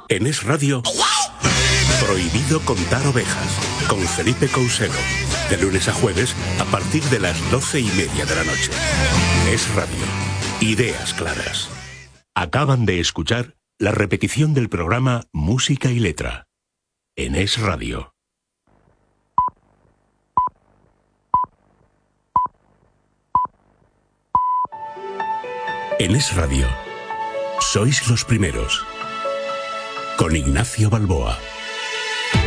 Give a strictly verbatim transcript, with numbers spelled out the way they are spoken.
En Es Radio, Prohibido contar ovejas, con Felipe Coucedo. De lunes a jueves, a partir de las doce y media de la noche. Es Radio. Ideas claras. Acaban de escuchar la repetición del programa Música y Letra. En Es Radio. En Es Radio. Sois los primeros. Con Ignacio Balboa.